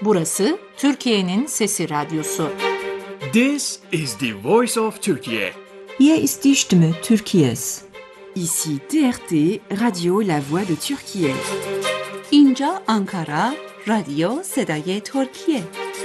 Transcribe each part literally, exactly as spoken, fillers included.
Burası Türkiye'nin Sesi Radyosu. This is the voice of Turkey. Hier ist die Stimme Türkiye's. Ici T R T, Radio La Voix de Türkiye. اینجا آنکارا، رادیو صدای ترکیه.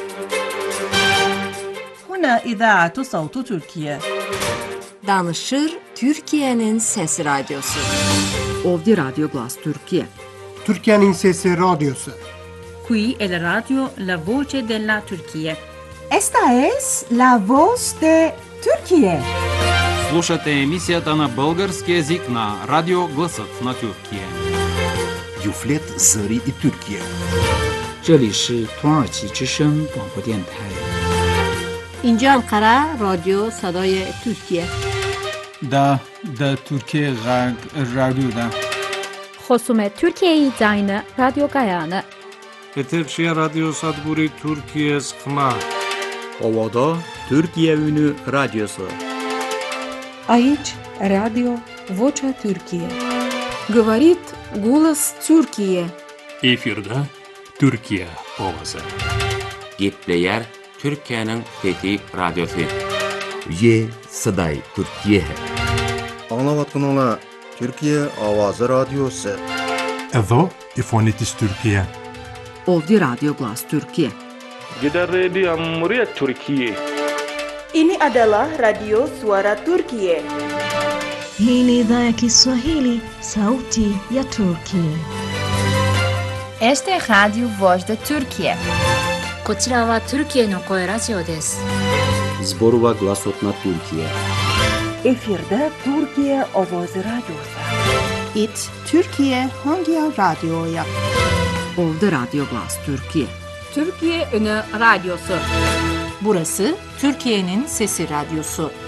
هنا إذاعة صوت تركيا. Danışır Türkiye'nin Sesi Radyosu. Ovdje Radio Glas Türkiye. Türkiye'nin Sesi Radyosu. Qui è la radio La Voce della Turchia. Esta es La Voz de Turquie. Слушате емисията на български език на Радио Гласът на Тюркия. Юфлет Зари и Türkiye. 这里是土耳其之声广播电台。 اینجا انقره رادیو صدای ترکیه. دا دا ترکیه غرب رادیو دا. خصوم ترکیه داینه رادیو گایانه. Eterşehir Radyo Sadburi Türkiye Skma. Ovada Türkiye Ünü Radyosu. Aici Radio Vocea Türkiye. Говорит голос Türkiye. Efirde Türkiye Ovası. Gepleyer Türkiye'nin Fethi Radyosu. Ye Saday Türkiye. Anlavatın Türkiye Avazı Radyosu. Evo İfonitis Türkiye. Ovdje Radio Glas Türkiye. Gider Radio Cumhuriyet Türkiye. Ini adalah Radio Suara Turkiye. Hii ni idhaa ya Kiswahili, Sauti ya Turkiye. Este Radio Voz de Turkiye. こちらはトルキエの声ラジオです。 Zborova Glasot na Türkiye. Efirde Türkiye Ovoz Radyosu. It Türkiye Hangi Radyo'ya? Ovdje Radio Glas Türkiye. Türkiye Ünü Radyosu. Burası Türkiye'nin Sesi Radyosu.